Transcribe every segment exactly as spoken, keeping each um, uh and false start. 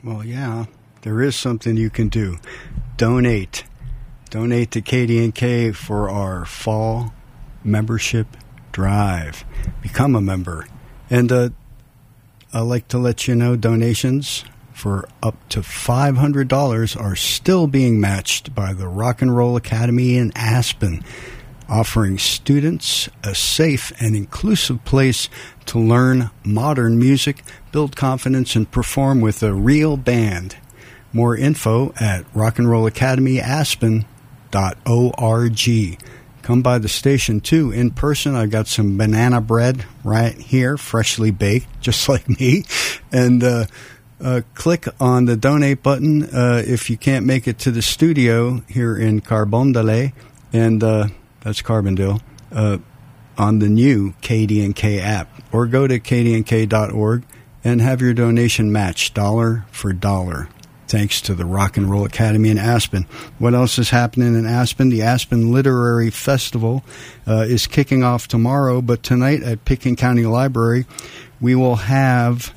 Well, yeah, there is something you can do. Donate. Donate to K D N K for our fall membership drive. Become a member. And uh, I'd like to let you know donations for up to five hundred dollars are still being matched by the Rock and Roll Academy in Aspen, offering students a safe and inclusive place to learn modern music, build confidence, and perform with a real band. More info at rock and roll academy aspen dot org. Come by the station, too, in person. I got some banana bread right here, freshly baked, just like me. And uh, uh, click on the donate button uh, if you can't make it to the studio here in Carbondale. And uh, that's Carbondale. Uh, on the new K D N K app. Or go to k d n k dot org and have your donation matched dollar for dollar. Thanks to the Rock and Roll Academy in Aspen. What else is happening in Aspen? The Aspen Literary Festival uh, is kicking off tomorrow, but tonight at Pitkin County Library, we will have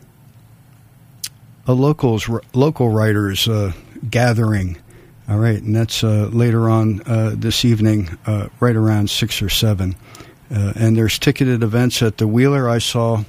a locals local writers uh, gathering. All right, and that's uh, later on uh, this evening, uh, right around six or seven. Uh, and there's ticketed events at the Wheeler. I saw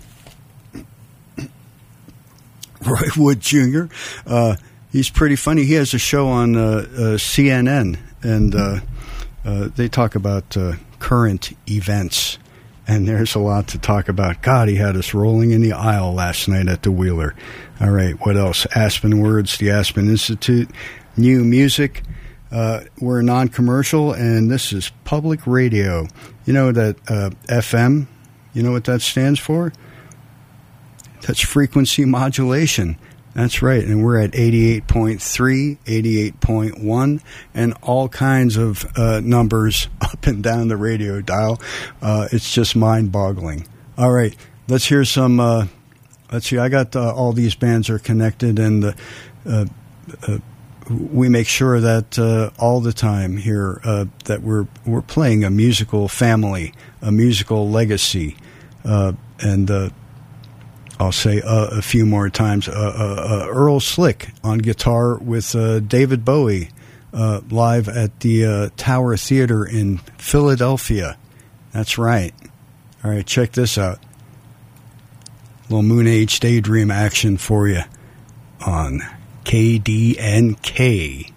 Roy Wood Junior Uh, he's pretty funny. He has a show on uh, uh, C N N, and uh, uh, they talk about uh, current events. And there's a lot to talk about. God, he had us rolling in the aisle last night at the Wheeler. All right, what else? Aspen Words, the Aspen Institute, new music. Uh, we're non-commercial, and this is public radio. You know that uh, F M, you know what that stands for? That's frequency modulation. That's right. And we're at eighty-eight point three, eighty-eight point one, and all kinds of uh, numbers up and down the radio dial. Uh, it's just mind-boggling. All right. Let's hear some. Uh, let's see. I got uh, all these bands are connected, and the, uh, uh, we make sure that uh, all the time here uh, that we're we're playing a musical family, a musical legacy, uh, and uh, I'll say uh, a few more times. Uh, uh, uh, Earl Slick on guitar with uh, David Bowie uh, live at the uh, Tower Theater in Philadelphia. That's right. All right, check this out. Little Moon Age Daydream action for you on K D N K.